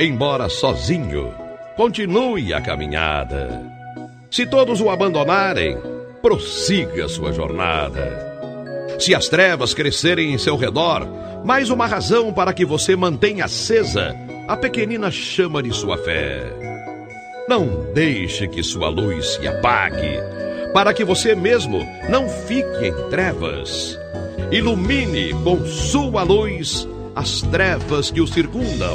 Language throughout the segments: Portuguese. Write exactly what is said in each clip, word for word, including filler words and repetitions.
embora sozinho, continue a caminhada. Se todos o abandonarem, prossiga sua jornada. Se as trevas crescerem em seu redor, mais uma razão para que você mantenha acesa a pequenina chama de sua fé. Não deixe que sua luz se apague, para que você mesmo não fique em trevas. Ilumine com sua luz as trevas que o circundam.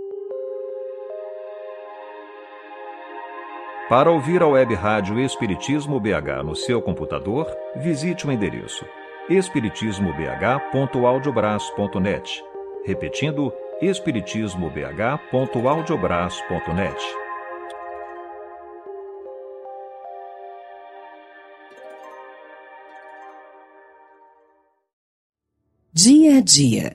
Para ouvir a web rádio Espiritismo B H no seu computador, visite o endereço espiritismo b h ponto audiobras ponto net. Repetindo, espiritismo b h ponto audiobras ponto net. Dia a dia.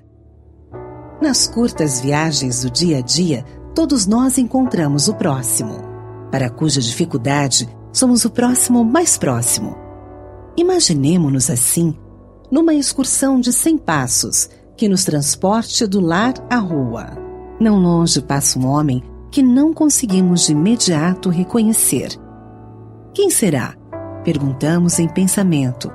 Nas curtas viagens do dia a dia, todos nós encontramos o próximo, para cuja dificuldade somos o próximo mais próximo. Imaginemo-nos assim, numa excursão de cem passos, que nos transporte do lar à rua. Não longe passa um homem que não conseguimos de imediato reconhecer. Quem será? Perguntamos em pensamento.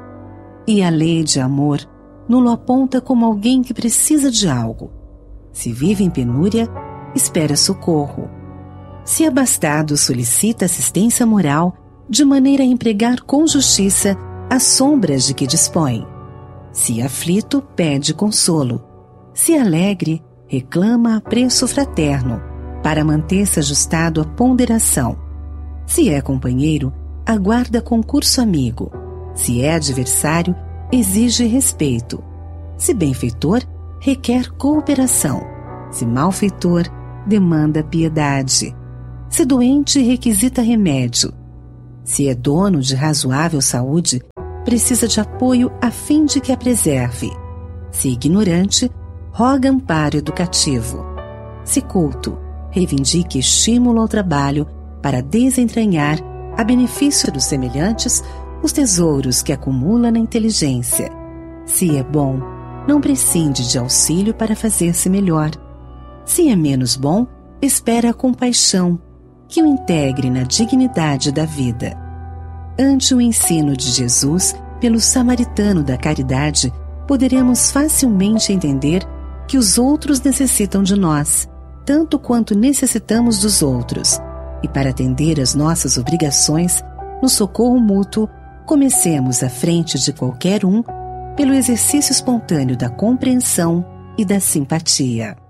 E a lei de amor nulo aponta como alguém que precisa de algo. Se vive em penúria, espera socorro. Se abastado, solicita assistência moral, de maneira a empregar com justiça as sombras de que dispõe. Se aflito, pede consolo. Se alegre, reclama apreço fraterno, para manter-se ajustado à ponderação. Se é companheiro, aguarda concurso amigo. Se é adversário, exige respeito. Se benfeitor, requer cooperação. Se malfeitor, demanda piedade. Se doente, requisita remédio. Se é dono de razoável saúde, precisa de apoio a fim de que a preserve. Se ignorante, roga amparo educativo. Se culto, reivindique estímulo ao trabalho para desentranhar, a benefício dos semelhantes, os tesouros que acumula na inteligência. Se é bom, não prescinde de auxílio para fazer-se melhor. Se é menos bom, espera a compaixão, que o integre na dignidade da vida. Ante o ensino de Jesus, pelo samaritano da caridade, poderemos facilmente entender que os outros necessitam de nós, tanto quanto necessitamos dos outros. E para atender às nossas obrigações, no socorro mútuo, comecemos à frente de qualquer um, pelo exercício espontâneo da compreensão e da simpatia.